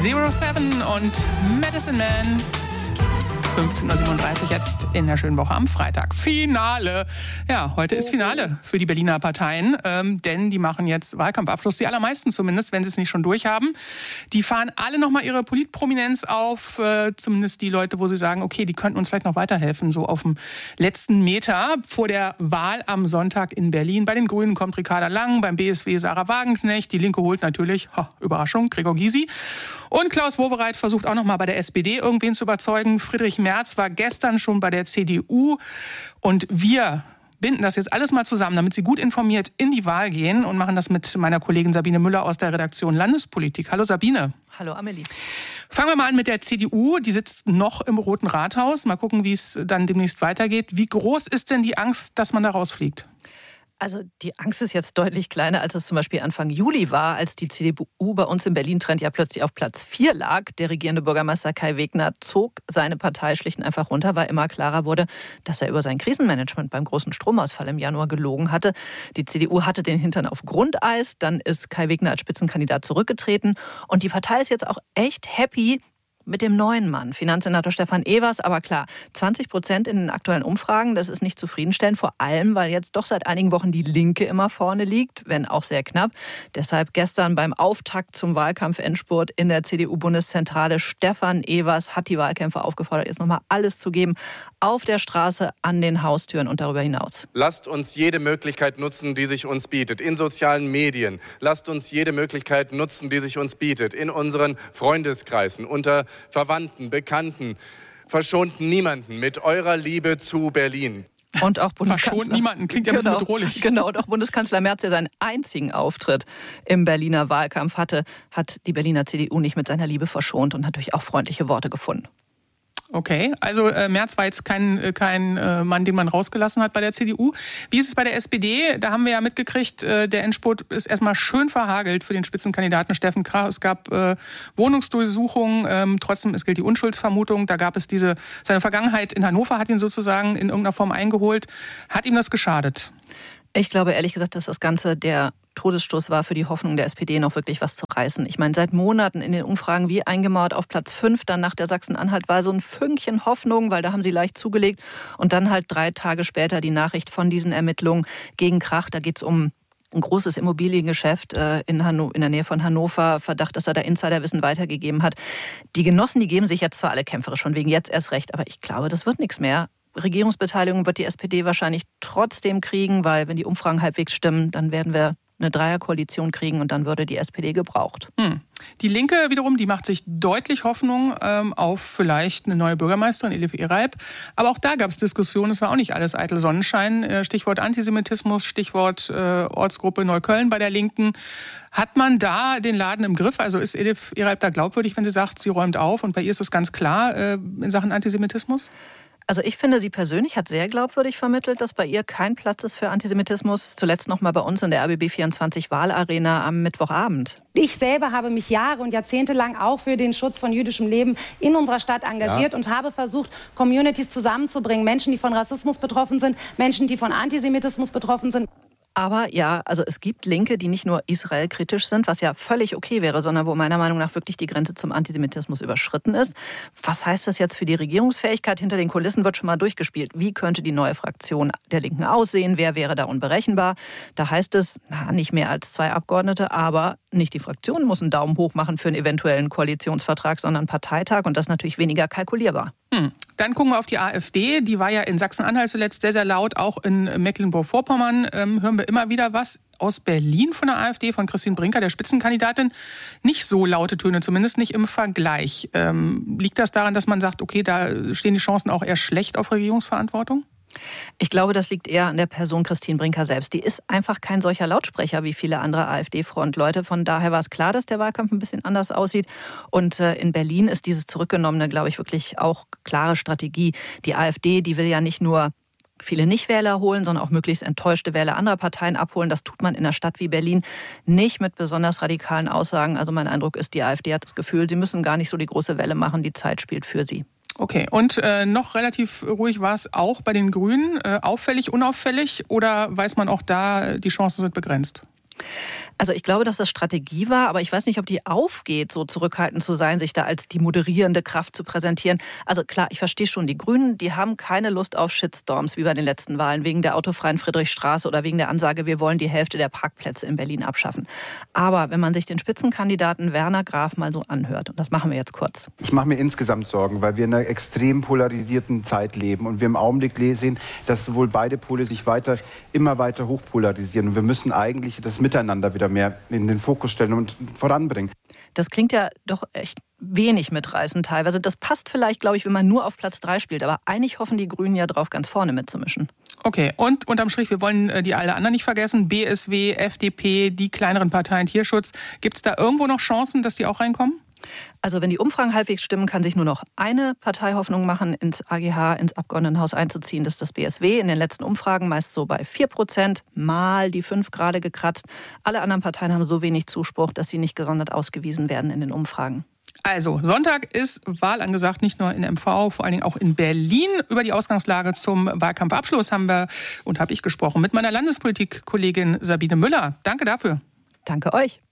07 und Medicine Man. 15.37 Uhr jetzt in der schönen Woche am Freitag. Finale. Ja, heute ist Finale für die Berliner Parteien, denn die machen jetzt Wahlkampfabschluss. Die allermeisten zumindest, wenn sie es nicht schon durchhaben. Die fahren alle nochmal ihre Politprominenz auf, zumindest die Leute, wo sie sagen, okay, die könnten uns vielleicht noch weiterhelfen, so auf dem letzten Meter vor der Wahl am Sonntag in Berlin. Bei den Grünen kommt Ricarda Lang, beim BSW Sarah Wagenknecht. Die Linke holt natürlich, Überraschung, Gregor Gysi. Und Klaus Wowereit versucht auch nochmal bei der SPD irgendwen zu überzeugen. Friedrich Merz war gestern schon bei der CDU. Und wir binden das jetzt alles mal zusammen, damit Sie gut informiert in die Wahl gehen und machen das mit meiner Kollegin Sabine Müller aus der Redaktion Landespolitik. Hallo Sabine. Hallo Amelie. Fangen wir mal an mit der CDU. Die sitzt noch im Roten Rathaus. Mal gucken, wie es dann demnächst weitergeht. Wie groß ist denn die Angst, dass man da rausfliegt? Also die Angst ist jetzt deutlich kleiner, als es zum Beispiel Anfang Juli war, als die CDU bei uns im Berlin-Trend ja plötzlich auf Platz 4 lag. Der regierende Bürgermeister Kai Wegner zog seine Partei schlicht und einfach runter, weil immer klarer wurde, dass er über sein Krisenmanagement beim großen Stromausfall im Januar gelogen hatte. Die CDU hatte den Hintern auf Grundeis, dann ist Kai Wegner als Spitzenkandidat zurückgetreten und die Partei ist jetzt auch echt happy mit dem neuen Mann, Finanzsenator Stefan Evers. Aber klar, 20% in den aktuellen Umfragen, das ist nicht zufriedenstellend. Vor allem, weil jetzt doch seit einigen Wochen die Linke immer vorne liegt, wenn auch sehr knapp. Deshalb gestern beim Auftakt zum Wahlkampf-Endspurt in der CDU-Bundeszentrale Stefan Evers hat die Wahlkämpfer aufgefordert, jetzt nochmal alles zu geben auf der Straße, an den Haustüren und darüber hinaus. Lasst uns jede Möglichkeit nutzen, die sich uns bietet. In sozialen Medien. Lasst uns jede Möglichkeit nutzen, die sich uns bietet. In unseren Freundeskreisen, unter Verwandten, Bekannten. Verschont niemanden mit eurer Liebe zu Berlin. Und auch Bundeskanzler. Verschont niemanden, klingt ja ein bisschen bedrohlich. Genau, und auch Bundeskanzler Merz, der seinen einzigen Auftritt im Berliner Wahlkampf hatte, hat die Berliner CDU nicht mit seiner Liebe verschont und natürlich auch freundliche Worte gefunden. Okay, also Merz war jetzt kein Mann, den man rausgelassen hat bei der CDU. Wie ist es bei der SPD? Da haben wir ja mitgekriegt, der Endspurt ist erstmal schön verhagelt für den Spitzenkandidaten Steffen Krach. Es gab Wohnungsdurchsuchungen, trotzdem es gilt die Unschuldsvermutung. Da gab es seine Vergangenheit in Hannover hat ihn sozusagen in irgendeiner Form eingeholt. Hat ihm das geschadet? Ich glaube ehrlich gesagt, dass das Ganze der Todesstoß war für die Hoffnung der SPD, noch wirklich was zu reißen. Ich meine, seit Monaten in den Umfragen wie eingemauert auf Platz 5, dann nach der Sachsen-Anhalt-Wahl so ein Fünkchen Hoffnung, weil da haben sie leicht zugelegt. Und dann halt 3 Tage später die Nachricht von diesen Ermittlungen gegen Krach. Da geht es um ein großes Immobiliengeschäft in der Nähe von Hannover. Verdacht, dass er da Insiderwissen weitergegeben hat. Die Genossen, die geben sich jetzt zwar alle kämpferisch, von wegen jetzt erst recht, aber ich glaube, das wird nichts mehr. Regierungsbeteiligung wird die SPD wahrscheinlich trotzdem kriegen, weil wenn die Umfragen halbwegs stimmen, dann werden wir eine Dreierkoalition kriegen und dann würde die SPD gebraucht. Die Linke wiederum, die macht sich deutlich Hoffnung auf vielleicht eine neue Bürgermeisterin, Elif Ereib. Aber auch da gab es Diskussionen, es war auch nicht alles eitel Sonnenschein. Stichwort Antisemitismus, Stichwort Ortsgruppe Neukölln bei der Linken. Hat man da den Laden im Griff? Also ist Elif Ereib da glaubwürdig, wenn sie sagt, sie räumt auf und bei ihr ist es ganz klar in Sachen Antisemitismus? Also ich finde, sie persönlich hat sehr glaubwürdig vermittelt, dass bei ihr kein Platz ist für Antisemitismus. Zuletzt noch mal bei uns in der RBB24 Wahlarena am Mittwochabend. Ich selber habe mich Jahre und Jahrzehnte lang auch für den Schutz von jüdischem Leben in unserer Stadt engagiert und habe versucht, Communities zusammenzubringen. Menschen, die von Rassismus betroffen sind, Menschen, die von Antisemitismus betroffen sind. Aber ja, also es gibt Linke, die nicht nur israelkritisch sind, was ja völlig okay wäre, sondern wo meiner Meinung nach wirklich die Grenze zum Antisemitismus überschritten ist. Was heißt das jetzt für die Regierungsfähigkeit? Hinter den Kulissen wird schon mal durchgespielt. Wie könnte die neue Fraktion der Linken aussehen? Wer wäre da unberechenbar? Da heißt es, nicht mehr als 2 Abgeordnete, aber nicht die Fraktion muss einen Daumen hoch machen für einen eventuellen Koalitionsvertrag, sondern Parteitag und das natürlich weniger kalkulierbar. Dann gucken wir auf die AfD. Die war ja in Sachsen-Anhalt zuletzt sehr, sehr laut. Auch in Mecklenburg-Vorpommern hören wir immer wieder was. Aus Berlin von der AfD, von Christine Brinker, der Spitzenkandidatin, nicht so laute Töne, zumindest nicht im Vergleich. Liegt das daran, dass man sagt, okay, da stehen die Chancen auch eher schlecht auf Regierungsverantwortung? Ich glaube, das liegt eher an der Person Christine Brinker selbst. Die ist einfach kein solcher Lautsprecher wie viele andere AfD-Frontleute. Von daher war es klar, dass der Wahlkampf ein bisschen anders aussieht. Und in Berlin ist dieses Zurückgenommene, glaube ich, wirklich auch klare Strategie. Die AfD, die will ja nicht nur viele Nichtwähler holen, sondern auch möglichst enttäuschte Wähler anderer Parteien abholen. Das tut man in einer Stadt wie Berlin nicht mit besonders radikalen Aussagen. Also mein Eindruck ist, die AfD hat das Gefühl, sie müssen gar nicht so die große Welle machen. Die Zeit spielt für sie. Okay, und noch relativ ruhig war es auch bei den Grünen. Auffällig, unauffällig oder weiß man auch da, die Chancen sind begrenzt? Also ich glaube, dass das Strategie war, aber ich weiß nicht, ob die aufgeht, so zurückhaltend zu sein, sich da als die moderierende Kraft zu präsentieren. Also klar, ich verstehe schon, die Grünen, die haben keine Lust auf Shitstorms wie bei den letzten Wahlen, wegen der autofreien Friedrichstraße oder wegen der Ansage, wir wollen die Hälfte der Parkplätze in Berlin abschaffen. Aber wenn man sich den Spitzenkandidaten Werner Graf mal so anhört, und das machen wir jetzt kurz. Ich mache mir insgesamt Sorgen, weil wir in einer extrem polarisierten Zeit leben und wir im Augenblick sehen, dass sowohl beide Pole sich immer weiter hochpolarisieren. Und wir müssen eigentlich das Miteinander wieder mehr in den Fokus stellen und voranbringen. Das klingt ja doch echt wenig mitreißend teilweise. Das passt vielleicht, glaube ich, wenn man nur auf Platz 3 spielt. Aber eigentlich hoffen die Grünen ja drauf, ganz vorne mitzumischen. Okay, und unterm Strich, wir wollen die alle anderen nicht vergessen. BSW, FDP, die kleineren Parteien, Tierschutz. Gibt es da irgendwo noch Chancen, dass die auch reinkommen? Also wenn die Umfragen halbwegs stimmen, kann sich nur noch eine Partei Hoffnung machen, ins AGH, ins Abgeordnetenhaus einzuziehen. Das ist das BSW. In den letzten Umfragen meist so bei 4%, mal die 5 gerade gekratzt. Alle anderen Parteien haben so wenig Zuspruch, dass sie nicht gesondert ausgewiesen werden in den Umfragen. Also, Sonntag ist Wahl angesagt, nicht nur in MV, vor allen Dingen auch in Berlin. Über die Ausgangslage zum Wahlkampfabschluss habe ich gesprochen mit meiner Landespolitik-Kollegin Sabine Müller. Danke dafür. Danke euch.